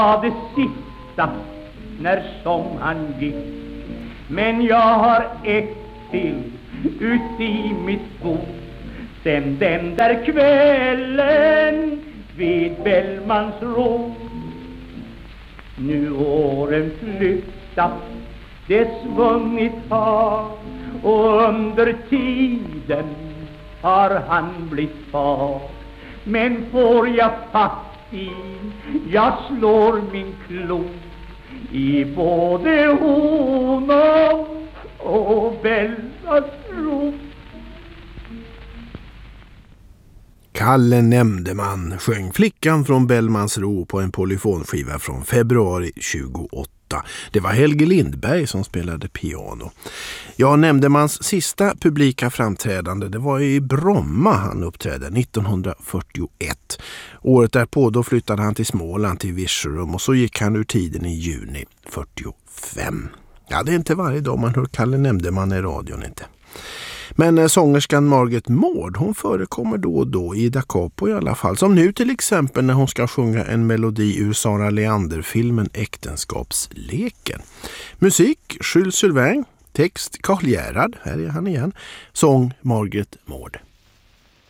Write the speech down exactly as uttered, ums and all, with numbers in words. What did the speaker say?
Det sista när som han gick, men jag har ett till ut i mitt bo. Sen den där kvällen vid Bellmans ro. Nu åren flyttat, det svunit har, och under tiden har han blivit far. Men får jag fatt i, jag slår min klo i både honom och Bellas ro. Kalle Nämndeman sjöng Flickan från Bellmans ro på en polyfonskiva från februari tjugoåtta. Det var Helge Lindberg som spelade piano. Ja, Nämndemans sista publika framträdande, det var i Bromma han uppträdde nittonhundrafyrtioett. Året därpå då flyttade han till Småland till Virserum och så gick han ur tiden i juni fyrtiofem. Ja, det är inte varje dag man hör Kalle Nämndeman i radion inte. Men sångerskan Margit Mård, hon förekommer då och då i Da Capo i alla fall. Som nu till exempel när hon ska sjunga en melodi ur Sara Leander-filmen Äktenskapsleken. Musik, Jules Sylvain. Text, Karl Gerhard, här är han igen. Sång, Margit Mård.